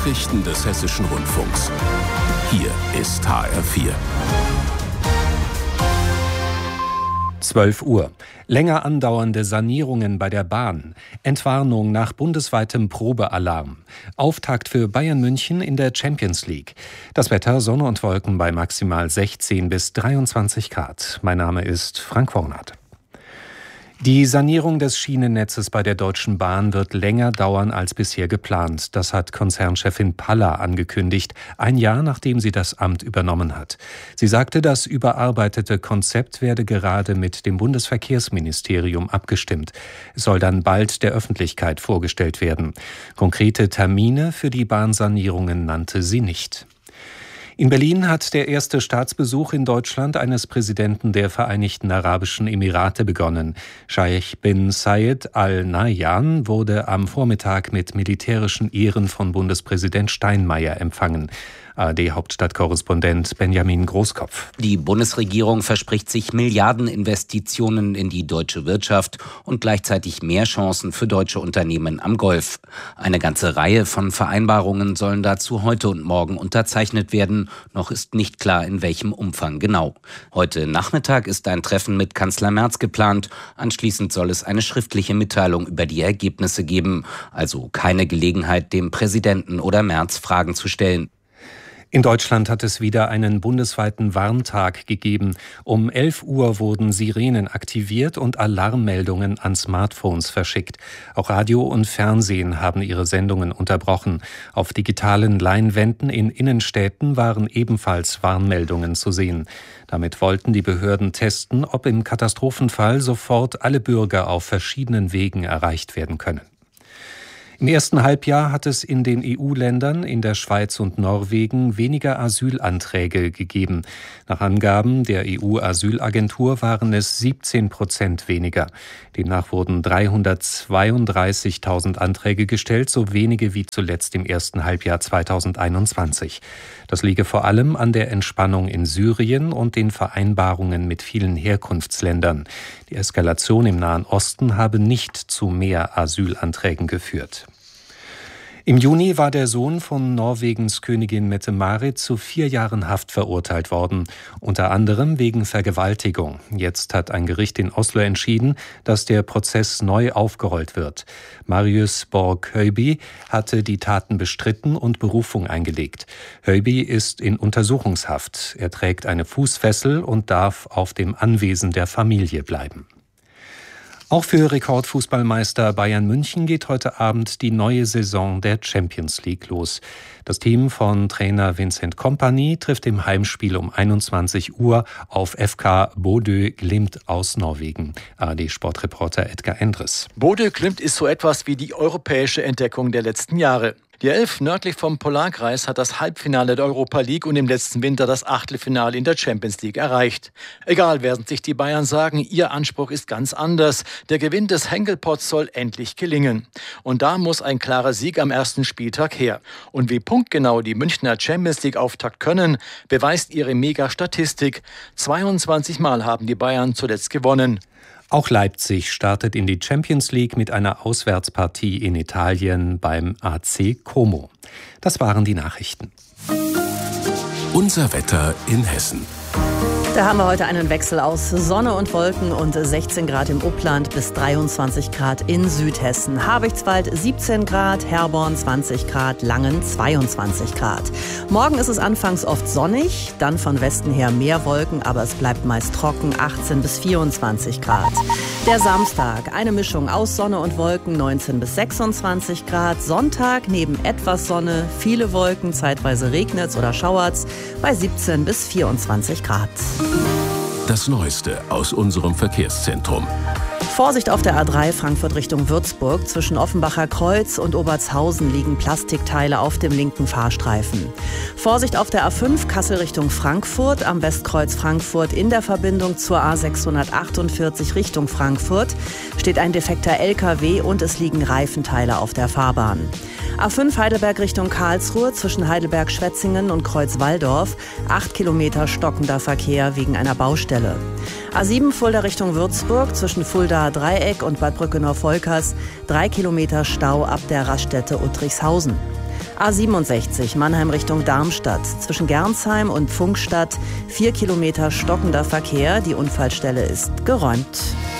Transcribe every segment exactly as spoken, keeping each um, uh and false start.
Nachrichten des Hessischen Rundfunks. Hier ist H R vier. zwölf Uhr. Länger andauernde Sanierungen bei der Bahn. Entwarnung nach bundesweitem Probealarm. Auftakt für Bayern München in der Champions League. Das Wetter: Sonne und Wolken bei maximal sechzehn bis dreiundzwanzig Grad. Mein Name ist Frank Wornath. Die Sanierung des Schienennetzes bei der Deutschen Bahn wird länger dauern als bisher geplant. Das hat Konzernchefin Paller angekündigt, ein Jahr nachdem sie das Amt übernommen hat. Sie sagte, das überarbeitete Konzept werde gerade mit dem Bundesverkehrsministerium abgestimmt. Es soll dann bald der Öffentlichkeit vorgestellt werden. Konkrete Termine für die Bahnsanierungen nannte sie nicht. In Berlin hat der erste Staatsbesuch in Deutschland eines Präsidenten der Vereinigten Arabischen Emirate begonnen. Scheich bin Zayed Al Nahyan wurde am Vormittag mit militärischen Ehren von Bundespräsident Steinmeier empfangen. A R D-Hauptstadtkorrespondent Benjamin Großkopf. Die Bundesregierung verspricht sich Milliardeninvestitionen in die deutsche Wirtschaft und gleichzeitig mehr Chancen für deutsche Unternehmen am Golf. Eine ganze Reihe von Vereinbarungen sollen dazu heute und morgen unterzeichnet werden. Noch ist nicht klar, in welchem Umfang genau. Heute Nachmittag ist ein Treffen mit Kanzler Merz geplant. Anschließend soll es eine schriftliche Mitteilung über die Ergebnisse geben. Also keine Gelegenheit, dem Präsidenten oder Merz Fragen zu stellen. In Deutschland hat es wieder einen bundesweiten Warntag gegeben. Um elf Uhr wurden Sirenen aktiviert und Alarmmeldungen an Smartphones verschickt. Auch Radio und Fernsehen haben ihre Sendungen unterbrochen. Auf digitalen Leinwänden in Innenstädten waren ebenfalls Warnmeldungen zu sehen. Damit wollten die Behörden testen, ob im Katastrophenfall sofort alle Bürger auf verschiedenen Wegen erreicht werden können. Im ersten Halbjahr hat es in den E U-Ländern, in der Schweiz und Norwegen weniger Asylanträge gegeben. Nach Angaben der E U-Asylagentur waren es siebzehn Prozent weniger. Demnach wurden dreihundertzweiunddreißigtausend Anträge gestellt, so wenige wie zuletzt im ersten Halbjahr zweitausendeinundzwanzig. Das liege vor allem an der Entspannung in Syrien und den Vereinbarungen mit vielen Herkunftsländern. Die Eskalation im Nahen Osten habe nicht zu mehr Asylanträgen geführt. Im Juni war der Sohn von Norwegens Königin Mette-Marit zu vier Jahren Haft verurteilt worden, unter anderem wegen Vergewaltigung. Jetzt hat ein Gericht in Oslo entschieden, dass der Prozess neu aufgerollt wird. Marius Borg-Høiby hatte die Taten bestritten und Berufung eingelegt. Høiby ist in Untersuchungshaft. Er trägt eine Fußfessel und darf auf dem Anwesen der Familie bleiben. Auch für Rekordfußballmeister Bayern München geht heute Abend die neue Saison der Champions League los. Das Team von Trainer Vincent Kompany trifft im Heimspiel um einundzwanzig Uhr auf F K Bodø Glimt aus Norwegen. A R D-Sportreporter Edgar Endres. Bodø Glimt ist so etwas wie die europäische Entdeckung der letzten Jahre. Die Elf nördlich vom Polarkreis hat das Halbfinale der Europa League und im letzten Winter das Achtelfinale in der Champions League erreicht. Egal, werden sich die Bayern sagen, ihr Anspruch ist ganz anders. Der Gewinn des Henkelpots soll endlich gelingen. Und da muss ein klarer Sieg am ersten Spieltag her. Und wie punktgenau die Münchner Champions League Auftakt können, beweist ihre Mega-Statistik. zweiundzwanzig Mal haben die Bayern zuletzt gewonnen. Auch Leipzig startet in die Champions League mit einer Auswärtspartie in Italien beim A C Como. Das waren die Nachrichten. Unser Wetter in Hessen. Da haben wir heute einen Wechsel aus Sonne und Wolken und sechzehn Grad im Upland bis dreiundzwanzig Grad in Südhessen. Habichtswald siebzehn Grad, Herborn zwanzig Grad, Langen zweiundzwanzig Grad. Morgen ist es anfangs oft sonnig, dann von Westen her mehr Wolken, aber es bleibt meist trocken, achtzehn bis vierundzwanzig Grad. Der Samstag, eine Mischung aus Sonne und Wolken, neunzehn bis sechsundzwanzig Grad. Sonntag neben etwas Sonne, viele Wolken, zeitweise regnet's oder schauert's bei siebzehn bis vierundzwanzig Grad. Das Neueste aus unserem Verkehrszentrum. Vorsicht auf der A drei Frankfurt Richtung Würzburg. Zwischen Offenbacher Kreuz und Obertshausen liegen Plastikteile auf dem linken Fahrstreifen. Vorsicht auf der A fünf Kassel Richtung Frankfurt. Am Westkreuz Frankfurt in der Verbindung zur A sechshundertachtundvierzig Richtung Frankfurt steht ein defekter L K W und es liegen Reifenteile auf der Fahrbahn. A fünf Heidelberg Richtung Karlsruhe zwischen Heidelberg-Schwetzingen und Kreuz-Walldorf. Acht Kilometer stockender Verkehr wegen einer Baustelle. A sieben Fulda Richtung Würzburg zwischen Fuldaer Dreieck und Bad Brückenhof-Volkers. Drei Kilometer Stau ab der Raststätte Uttrichshausen. A siebenundsechzig Mannheim Richtung Darmstadt. Zwischen Gernsheim und Pfungstadt vier Kilometer stockender Verkehr. Die Unfallstelle ist geräumt.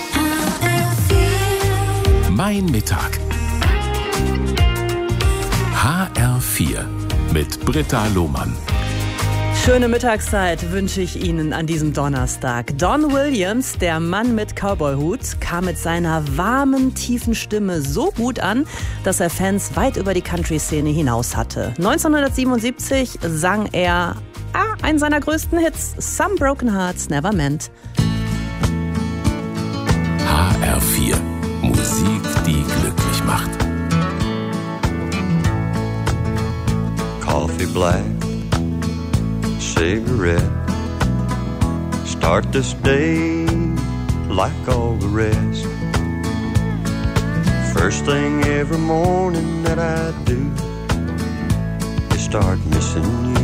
Mein Mittag. H R vier mit Britta Lohmann. Schöne Mittagszeit wünsche ich Ihnen an diesem Donnerstag. Don Williams, der Mann mit Cowboyhut, kam mit seiner warmen, tiefen Stimme so gut an, dass er Fans weit über die Country-Szene hinaus hatte. neunzehnhundertsiebenundsiebzig sang er ah, einen seiner größten Hits, Some Broken Hearts Never Meant. H R vier. Musik, die glücklich macht. Coffee black, cigarette. Start this day like all the rest. First thing every morning that I do is start missing you.